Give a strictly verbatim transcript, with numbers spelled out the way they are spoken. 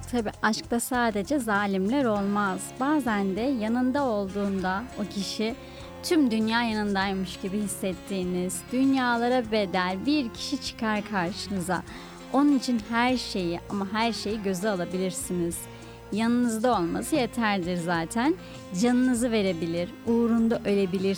Tabii aşkta sadece zalimler olmaz. Bazen de yanında olduğunda o kişi tüm dünya yanındaymış gibi hissettiğiniz, dünyalara bedel bir kişi çıkar karşınıza. Onun için her şeyi ama her şeyi göze alabilirsiniz. Yanınızda olması yeterdir zaten. Canınızı verebilir, uğrunda ölebilirsiniz.